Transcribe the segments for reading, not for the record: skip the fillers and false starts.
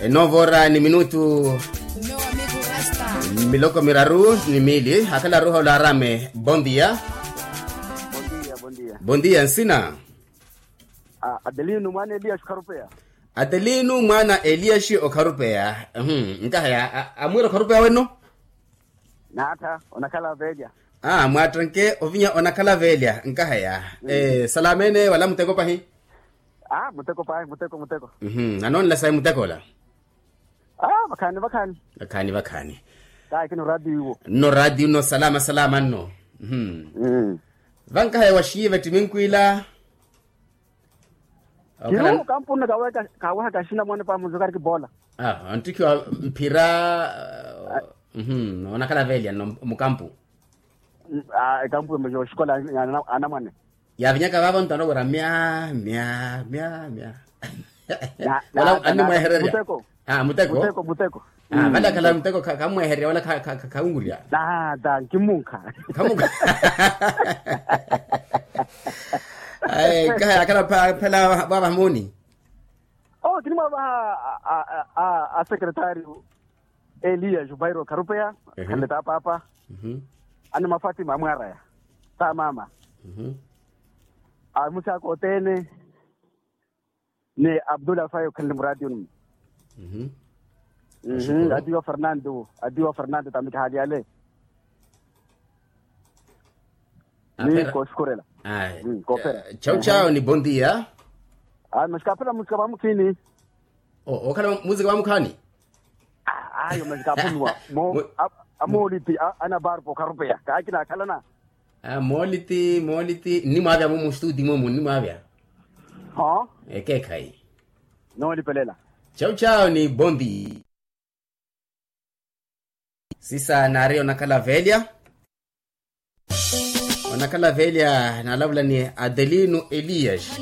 Novora ni minutu miloko miraru ni mili hakala roho la rame. Bon dia. Bon dia nsina. Adelinu mwana Elias Karupea. Adelinu mwana Elias Karupea. Nkaya amwiro Karupea weno? Nata onakala velia. Mwatranke ovinya onakala velia nkaya. Salamene wala muteko pahi. Muteko. Anon la sai muteko la. Bakani. Kino radio. No radio no salama no. Vanka ya washive timinkwila. Kino kampuni kaweka shina mwana pa muzukari kibola. Antikiwa mpira onakala velia no mukampu. Kampu mjo shikola ana mwana. Ya vinyaka baba ntanogora mia. Wala andi mwehereria. Muteko. Wala kala muteko kamwehereria wala kaunguria. Kimunka. Kaya kala pela baba moni. Kini baba secretary Elias Jubairo Karupea, kaleta papa. Ana mafatima mwara ya. Ta mama. Musa Kotene ne Abdullah Fayo Kalimradion. Adio Fernando tamika hadiale. Ni Koskorela. Chao ni bon dia. Mskapela mukini. Okala muzika wa mukani. Ayo mskapulwa. Moliti ana barpo Karupea. Kakina kalana. Moliti ni mavya mu studio mu ni mavya. Kai. No ni pelela. Chao ni bondi. Sisa nario nakala velia. Nakala velia na labla ni Adelinu Elias.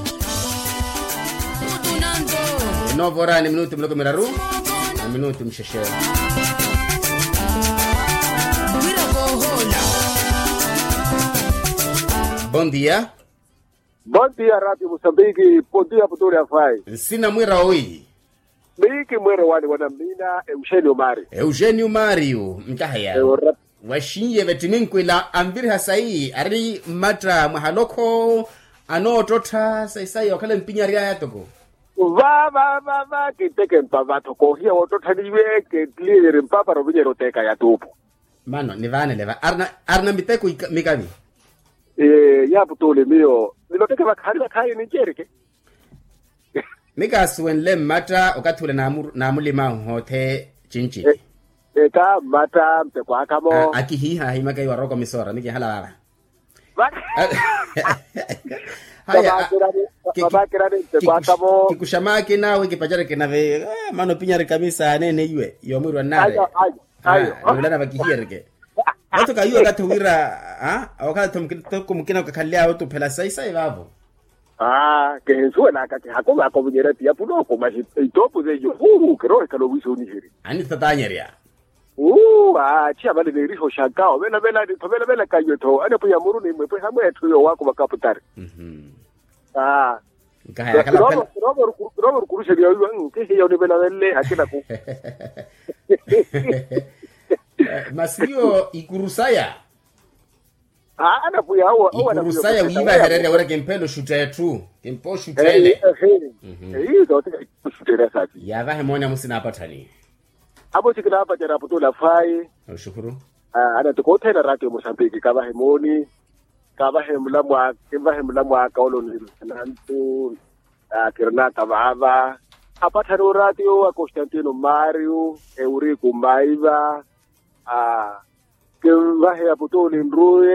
Novora ni minuto mloko miraru. Na minuto msheshe. Bon dia. Bon dia Radio Mozambique, bon dia Putoria Fai. Sina mwira oi. Biki mwira wani wanamina Eugenio Mario. Mkahaya. Washinye vetiminkwila ambiri hasai ari matra mahaloko ano tota sai wakale mpinya ria yatoko. Va kiteke mpava toko hia otota niwe ke clear mpapa robinye roteka ya tupo. Mano ni vane leva arna miteko mikani. Ya Putole mio niloteke bakari ni jereke. Nika suwenle mata okathule na mulima hote chinchi. Eka mata mpekwa kamo. Akihiha himaka iwa roko misora niki hala baba. Babakirani mpekwa kamo. Kikushamaki nawe kipajare kinave mano pinyari kamisa nene iwe yomurwa nare. Ayo. Nulana bakihiereke. Watu kayuwa katuwira wakati mkina ukakalia watu pela sai babo. Kensuwe na kati hakoma akobunyerati ya punoko mashi itopu zejo kirohe kalowiso unihiri. Ani tatanyeria. Chia bali nirisho shakao. Vela kayo to. Ane puya muru ni mwepe hamwe tuyo wako wakaputari. Kaya kala pela. Robo kurushe biya uwa. Kishi yao ni vela vele hakina ku. Masio ikurusaya. Ana puya hawa. Ikurusaya uiba herere wala kempelo shutaya tu. Kempo shutele. Hizo shutele sati. Ya vahe mwanya musina apatani. Abo chikila hapa jara Putola Fai. Shukuru. Ana tukote na Radio Mozambique kabahe moni. Kabahe mulamwa kaolo nilantu. Kirna tabava. Apatano radio Constantino Mario. Eurico Maiva. Kevahe Putole Ndruye.